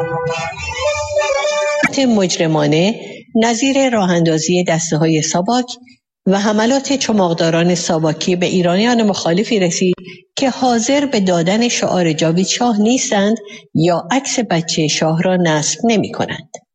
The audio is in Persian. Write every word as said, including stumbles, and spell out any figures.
مجرمانه نظیر راه اندازی دسته های ساواک و حملات چماقداران ساواکی به ایرانیان مخالفی رسید که حاضر به دادن شعار جاوید شاه نیستند یا عکس بچه شاه را نصب نمی کنند.